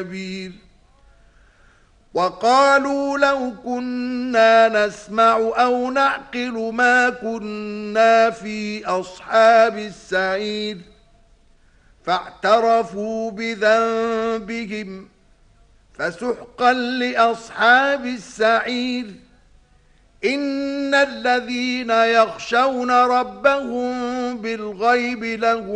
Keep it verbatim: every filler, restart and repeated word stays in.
كبير. وقالوا لو كنا نسمع أو نعقل ما كنا في أصحاب السعير فاعترفوا بذنبهم فسحقا لأصحاب السعير. إن الذين يخشون ربهم بالغيب لهم